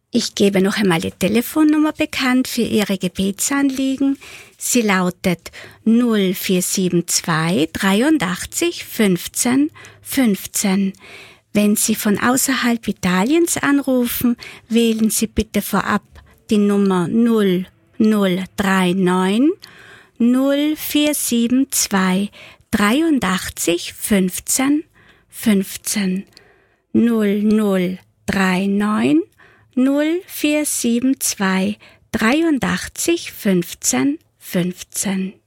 Ich gebe noch einmal die Telefonnummer bekannt für Ihre Gebetsanliegen. Sie lautet 0472 83 15 15. Wenn Sie von außerhalb Italiens anrufen, wählen Sie bitte vorab die Nummer 0039 0472 83 15 15 0039 0472 83 15 15.